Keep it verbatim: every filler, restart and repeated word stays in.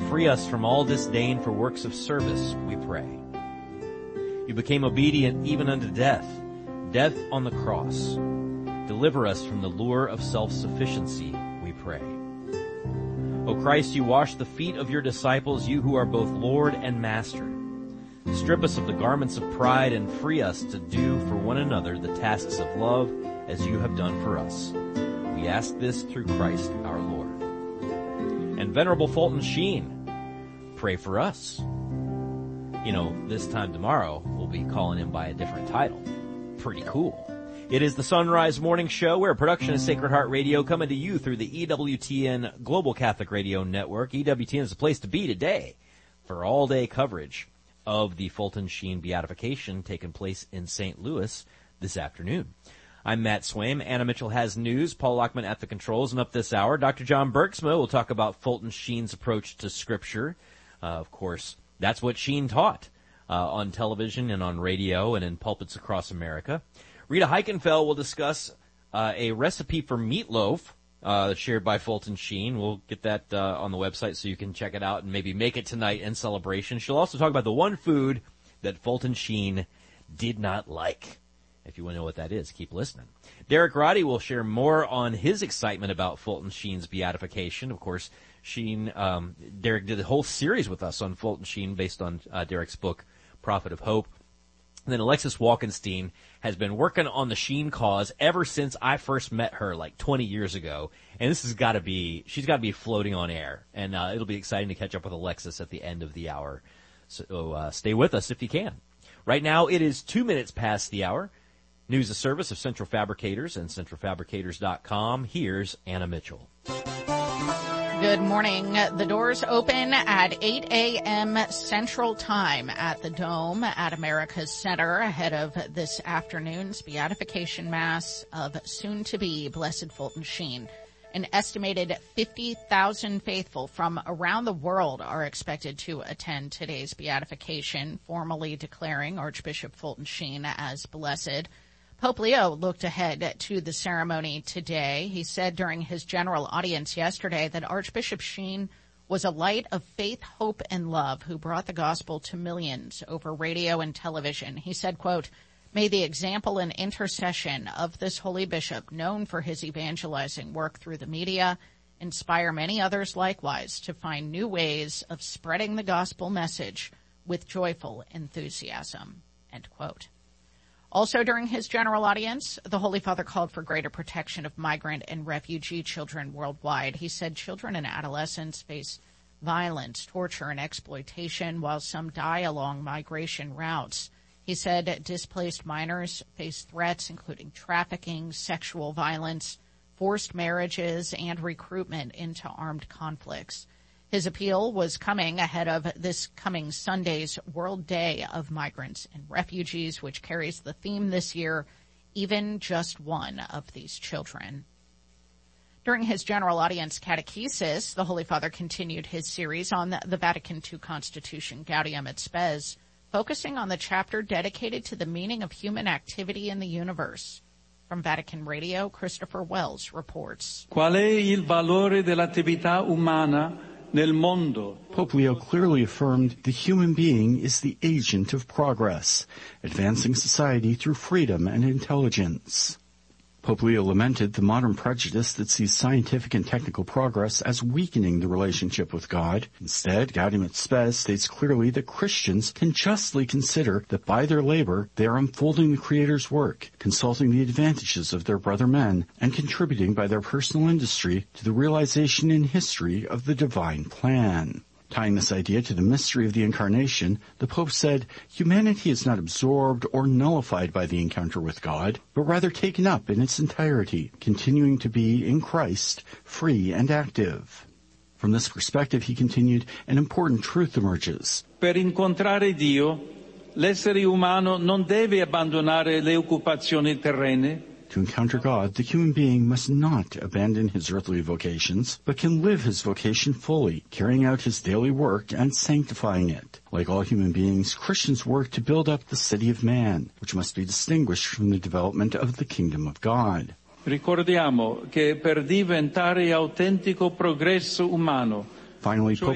Free us from all disdain for works of service, we pray. You became obedient even unto death, death on the cross. Deliver us from the lure of self-sufficiency, we pray. O Christ, you wash the feet of your disciples, you who are both Lord and Master. Strip us of the garments of pride and free us to do for one another the tasks of love as you have done for us. We ask this through Christ our Lord. And Venerable Fulton Sheen, pray for us. You know, this time tomorrow, we'll be calling him by a different title. Pretty cool. It is the Sunrise Morning Show. We're a production of Sacred Heart Radio, coming to you through the E W T N Global Catholic Radio Network. E W T N is the place to be today for all-day coverage of the Fulton Sheen beatification taking place in Saint Louis this afternoon. I'm Matt Swaim. Anna Mitchell has news. Paul Lockman at the controls. And up this hour, Doctor John Bergsma will talk about Fulton Sheen's approach to Scripture. Uh, of course, that's what Sheen taught uh, on television and on radio and in pulpits across America. Rita Heikenfeld will discuss uh, a recipe for meatloaf uh, shared by Fulton Sheen. We'll get that uh, on the website so you can check it out and maybe make it tonight in celebration. She'll also talk about the one food that Fulton Sheen did not like. If you want to know what that is, keep listening. Derek Roddy will share more on his excitement about Fulton Sheen's beatification. Of course, Sheen, um, Derek did a whole series with us on Fulton Sheen based on uh, Derek's book, Prophet of Hope. And then Alexis Walkenstein has been working on the Sheen cause ever since I first met her like twenty years ago. And this has got to be, she's got to be floating on air. And uh, it'll be exciting to catch up with Alexis at the end of the hour. So uh, stay with us if you can. Right now it is two minutes past the hour. News of service of Central Fabricators and central fabricators dot com. Here's Anna Mitchell. Good morning. The doors open at eight a.m. Central Time at the Dome at America's Center ahead of this afternoon's beatification mass of soon-to-be Blessed Fulton Sheen. An estimated fifty thousand faithful from around the world are expected to attend today's beatification, formally declaring Archbishop Fulton Sheen as blessed. Pope Leo looked ahead to the ceremony today. He said during his general audience yesterday that Archbishop Sheen was a light of faith, hope, and love who brought the gospel to millions over radio and television. He said, quote, "May the example and intercession of this holy bishop, known for his evangelizing work through the media, inspire many others likewise to find new ways of spreading the gospel message with joyful enthusiasm," end quote. Also during his general audience, the Holy Father called for greater protection of migrant and refugee children worldwide. He said children and adolescents face violence, torture, and exploitation, while some die along migration routes. He said displaced minors face threats including trafficking, sexual violence, forced marriages, and recruitment into armed conflicts. His appeal was coming ahead of this coming Sunday's World Day of Migrants and Refugees, which carries the theme this year, Even Just One of These Children. During his general audience catechesis, the Holy Father continued his series on the Vatican two Constitution, Gaudium et Spes, focusing on the chapter dedicated to the meaning of human activity in the universe. From Vatican Radio, Christopher Wells reports. Qual è il valore dell'attività umana nel mondo? Pope Leo clearly affirmed the human being is the agent of progress, advancing society through freedom and intelligence. Pope Leo lamented the modern prejudice that sees scientific and technical progress as weakening the relationship with God. Instead, Gaudium et Spes states clearly that Christians can justly consider that by their labor they are unfolding the Creator's work, consulting the advantages of their brother men, and contributing by their personal industry to the realization in history of the divine plan. Tying this idea to the mystery of the Incarnation, the Pope said, humanity is not absorbed or nullified by the encounter with God, but rather taken up in its entirety, continuing to be, in Christ, free and active. From this perspective, he continued, an important truth emerges. Per incontrare Dio, l'essere umano non deve abbandonare le occupazioni terrene. To encounter God, the human being must not abandon his earthly vocations, but can live his vocation fully, carrying out his daily work and sanctifying it. Like all human beings, Christians work to build up the city of man, which must be distinguished from the development of the kingdom of God. Ricordiamo che per diventare autentico progresso umano, Finally, Pope